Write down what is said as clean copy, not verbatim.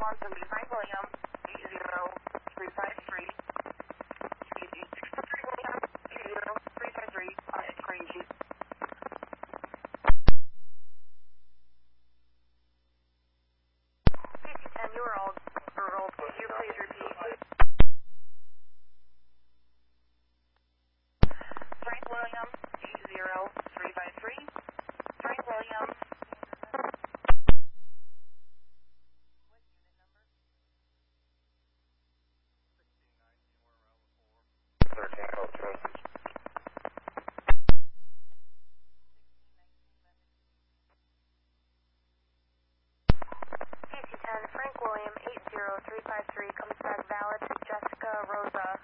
Quantum to Frank William, 80353. Excuse me, Frank William, 80353, it's crazy. PC-10, you were all burgled. Could you please repeat? Frank William, 80353. Frank William. 10, Frank William, 80353, comes back valid to Jessica Rosa.